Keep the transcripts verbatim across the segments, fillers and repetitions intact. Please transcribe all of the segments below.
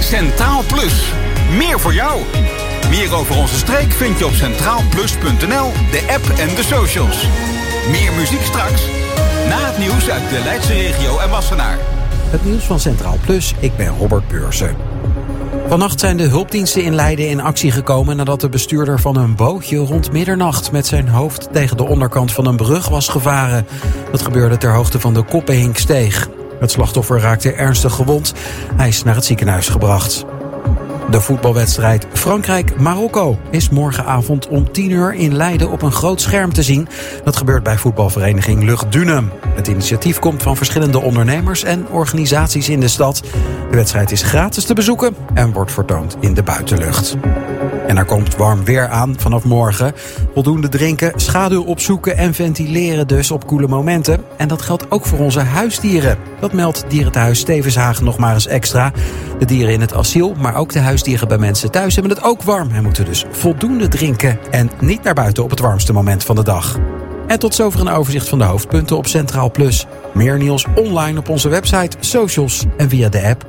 Centraal Plus. Meer voor jou. Meer over onze streek vind je op centraal plus punt n l, de app en de socials. Meer muziek straks. Na het nieuws uit de Leidse regio en Wassenaar. Het nieuws van Centraal Plus, ik ben Robert Beursen. Vannacht zijn de hulpdiensten in Leiden in actie gekomen nadat de bestuurder van een bootje rond middernacht met zijn hoofd tegen de onderkant van een brug was gevaren. Dat gebeurde ter hoogte van de Koppehinksteeg. Het slachtoffer raakte ernstig gewond. Hij is naar het ziekenhuis gebracht. De voetbalwedstrijd Frankrijk-Marokko is morgenavond om tien uur in Leiden op een groot scherm te zien. Dat gebeurt bij voetbalvereniging Lucht Dunum. Het initiatief komt van verschillende ondernemers en organisaties in de stad. De wedstrijd is gratis te bezoeken en wordt vertoond in de buitenlucht. En er komt warm weer aan vanaf morgen. Voldoende drinken, schaduw opzoeken en ventileren dus op koele momenten. En dat geldt ook voor onze huisdieren. Dat meldt Dierenthuis Stevenshagen nog maar eens extra. De dieren in het asiel, maar ook de huisdieren bij mensen thuis hebben het ook warm en moeten dus voldoende drinken en niet naar buiten op het warmste moment van de dag. En tot zover een overzicht van de hoofdpunten op Centraal Plus. Meer nieuws online op onze website, socials en via de app.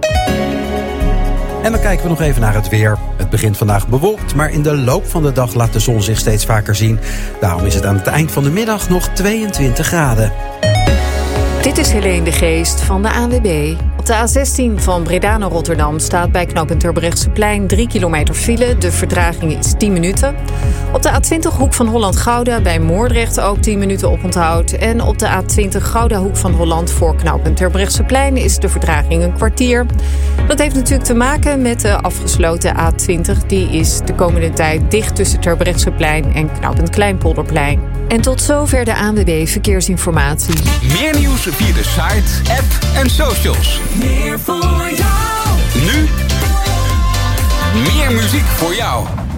En dan kijken we nog even naar het weer. Het begint vandaag bewolkt, maar in de loop van de dag laat de zon zich steeds vaker zien. Daarom is het aan het eind van de middag nog tweeëntwintig graden. Dit is Helene de Geest van de A N W B. Op de A zestien van Breda naar Rotterdam staat bij knooppunt Terbrechtseplein drie kilometer file. De vertraging is tien minuten. Op de A twintig hoek van Holland-Gouda bij Moordrecht ook tien minuten oponthoud. En op de A twintig Gouda hoek van Holland voor knooppunt Terbrechtseplein is de vertraging een kwartier. Dat heeft natuurlijk te maken met de afgesloten A twintig. Die is de komende tijd dicht tussen Terbrechtseplein en knooppunt Kleinpolderplein. En tot zover de A N W B Verkeersinformatie. Meer nieuws via de site, app en socials. Meer voor jou. Nu, meer muziek voor jou.